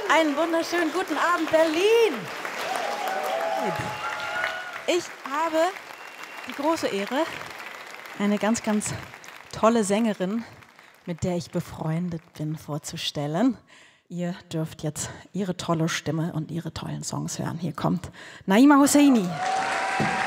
Einen wunderschönen guten Abend, Berlin. Ich habe die große Ehre, eine ganz, ganz tolle Sängerin, mit der ich befreundet bin, vorzustellen. Ihr dürft jetzt ihre tolle Stimme und ihre tollen Songs hören. Hier kommt Naima Hosseini.